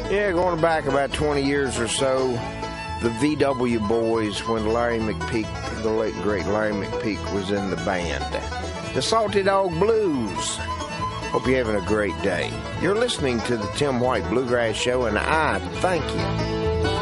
Yeah, going back about 20 years or so, the VW Boys, when Larry McPeak, the late great Larry McPeak, was in the band. The Salty Dog Blues. Hope you're having a great day. You're listening to the Tim White Bluegrass Show, and I thank you.